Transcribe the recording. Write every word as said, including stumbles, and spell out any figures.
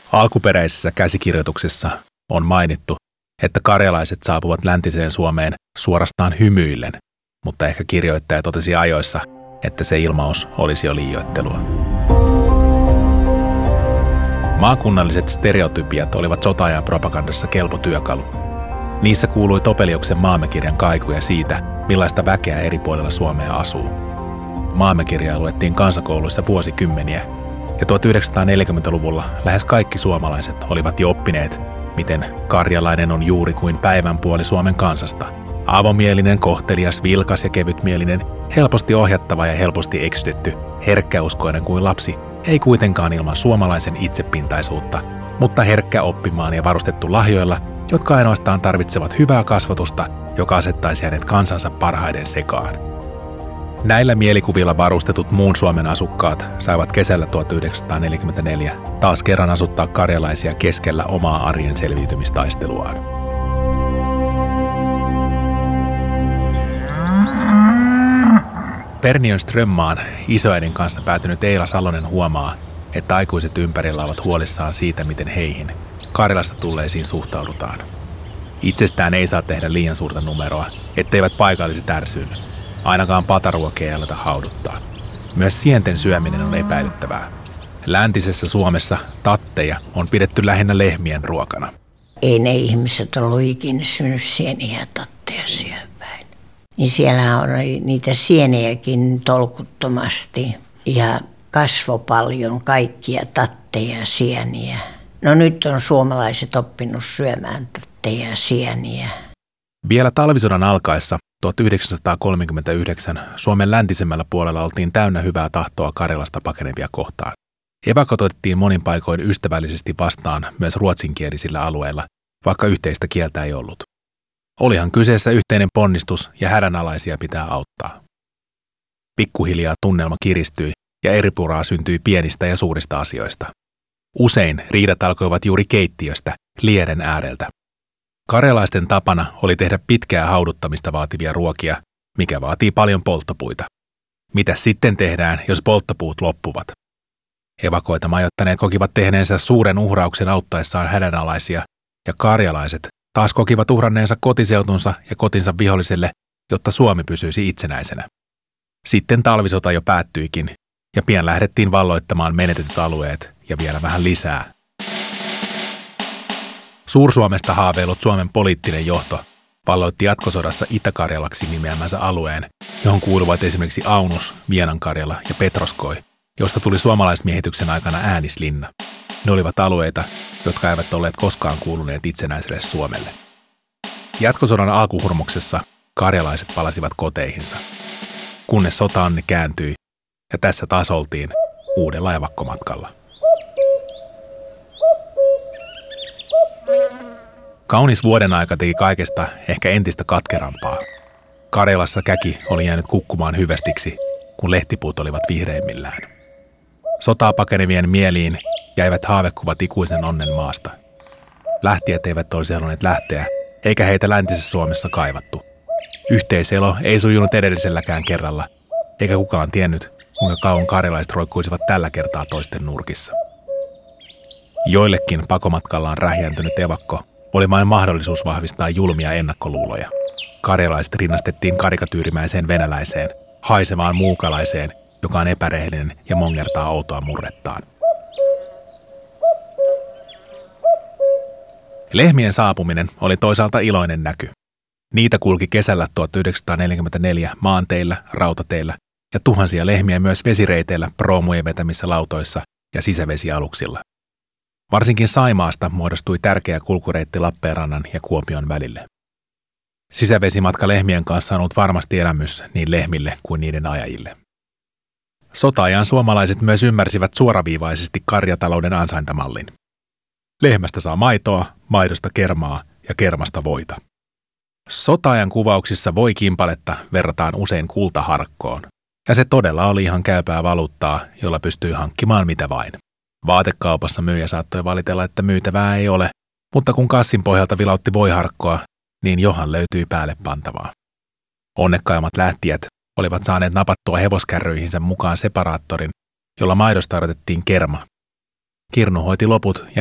Alkuperäisessä käsikirjoituksessa on mainittu, että karjalaiset saapuvat läntiseen Suomeen suorastaan hymyillen, mutta ehkä kirjoittaja totesi ajoissa, että se ilmaus olisi jo liioittelua. Maakunnalliset stereotypiat olivat sota-ajan propagandassa kelpo työkalu. Niissä kuului Topeliuksen Maamekirjan kaikuja siitä, millaista väkeä eri puolilla Suomea asuu. Maamekirjaa luettiin kansakouluissa vuosikymmeniä, ja tuhatyhdeksänsataaneljäkymmentäluvulla lähes kaikki suomalaiset olivat jo oppineet, miten karjalainen on juuri kuin päivänpuoli Suomen kansasta. Avomielinen, kohtelias, vilkas ja kevytmielinen, helposti ohjattava ja helposti eksytetty, herkkäuskoinen kuin lapsi, ei kuitenkaan ilman suomalaisen itsepintaisuutta, mutta herkkä oppimaan ja varustettu lahjoilla, jotka ainoastaan tarvitsevat hyvää kasvatusta, joka asettaisi hänet kansansa parhaiden sekaan. Näillä mielikuvilla varustetut muun Suomen asukkaat saivat kesällä tuhatyhdeksänsataaneljäkymmentäneljä taas kerran asuttaa karjalaisia keskellä omaa arjen selviytymistaisteluaan. Perniön Strömmaan isoäidin kanssa päätynyt Eila Salonen huomaa, että aikuiset ympärillä ovat huolissaan siitä, miten heihin, Karjalasta tulleisiin, suhtaudutaan. Itsestään ei saa tehdä liian suurta numeroa, etteivät paikalliset ärsyily. Ainakaan pataruokia ei aleta hauduttaa. Myös sienten syöminen on epäilyttävää. Läntisessä Suomessa tatteja on pidetty lähinnä lehmien ruokana. Ei ne ihmiset ollut ikinä syönyt sieniä ja tatteja syöpäin. Niin siellä on niitä sieniäkin tolkuttomasti ja kasvo paljon kaikkia tatteja ja sieniä. No nyt on suomalaiset oppinut syömään tatteja ja sieniä. Vielä talvisodan alkaessa tuhatyhdeksänsataakolmekymmentäyhdeksän Suomen läntisemmällä puolella oltiin täynnä hyvää tahtoa Karjalasta pakenevia kohtaan. Evakot otettiin monin paikoin ystävällisesti vastaan myös ruotsinkielisillä alueilla, vaikka yhteistä kieltä ei ollut. Olihan kyseessä yhteinen ponnistus ja hädänalaisia pitää auttaa. Pikkuhiljaa tunnelma kiristyi ja eripuraa syntyi pienistä ja suurista asioista. Usein riidat alkoivat juuri keittiöstä, lieden ääreltä. Karjalaisten tapana oli tehdä pitkää hauduttamista vaativia ruokia, mikä vaatii paljon polttopuita. Mitä sitten tehdään, jos polttopuut loppuvat? Evakoita majoittaneet kokivat tehneensä suuren uhrauksen auttaessaan hädänalaisia, ja karjalaiset taas kokivat uhranneensa kotiseutunsa ja kotinsa viholliselle, jotta Suomi pysyisi itsenäisenä. Sitten talvisota jo päättyikin, ja pian lähdettiin valloittamaan menetetyt alueet ja vielä vähän lisää. Suur-Suomesta haaveillut Suomen poliittinen johto valloitti jatkosodassa Itä-Karjalaksi nimeämänsä alueen, johon kuuluvat esimerkiksi Aunus, Vienankarjala ja Petroskoi, josta tuli suomalaismiehityksen aikana Äänislinna. Ne olivat alueita, jotka eivät olleet koskaan kuuluneet itsenäiselle Suomelle. Jatkosodan alkuhurmoksessa karjalaiset palasivat koteihinsa, kunnes sotaanne kääntyi, ja tässä taas oltiin uudella evakkomatkalla. Kaunis vuoden aika teki kaikesta ehkä entistä katkerampaa. Karjalassa käki oli jäänyt kukkumaan hyvästiksi, kun lehtipuut olivat vihreimmillään. Sotaa pakenevien mieliin jäivät haavekuvat ikuisen onnen maasta. Lähtijät eivät olisi halunneet lähteä, eikä heitä läntisessä Suomessa kaivattu. Yhteiselo ei sujunut edelliselläkään kerralla, eikä kukaan tiennyt, kuinka kauan karjalaiset roikkuisivat tällä kertaa toisten nurkissa. Joillekin pakomatkallaan rähjäntynyt evakko oli vain mahdollisuus vahvistaa julmia ennakkoluuloja. Karjalaiset rinnastettiin karikatyyrimäiseen venäläiseen, haisevaan muukalaiseen, joka on epärehellinen ja mongertaa outoa murrettaan. Lehmien saapuminen oli toisaalta iloinen näky. Niitä kulki kesällä tuhatyhdeksänsataaneljäkymmentäneljä maanteillä, rautateillä ja tuhansia lehmiä myös vesireiteillä proomujen vetämissä lautoissa ja sisävesialuksilla. Varsinkin Saimaasta muodostui tärkeä kulkureitti Lappeenrannan ja Kuopion välille. Sisävesimatka lehmien kanssa on ollut varmasti elämys niin lehmille kuin niiden ajajille. Sota-ajan suomalaiset myös ymmärsivät suoraviivaisesti karjatalouden ansaintamallin. Lehmästä saa maitoa, maidosta kermaa ja kermasta voita. Sota-ajan kuvauksissa voikimpaletta verrataan usein kultaharkkoon, ja se todella oli ihan käypää valuuttaa, jolla pystyy hankkimaan mitä vain. Vaatekaupassa myyjä saattoi valitella, että myytävää ei ole, mutta kun kassin pohjalta vilautti voiharkkoa, niin johan löytyi päälle pantavaa. Onnekkaimmat lähtijät olivat saaneet napattua hevoskärryihinsä mukaan separaattorin, jolla maidosta odotettiin kerma. Kirnu hoiti loput ja